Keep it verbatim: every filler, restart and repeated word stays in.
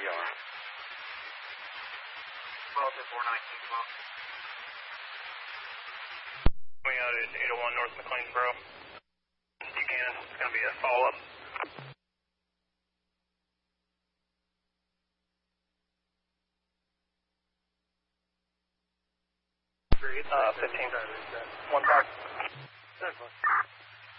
E R. twelve to four nineteen, twelve. Coming out at eight oh one North McLeansboro. Buchanan, it's going to be a follow-up. Uh, fifteen. One car.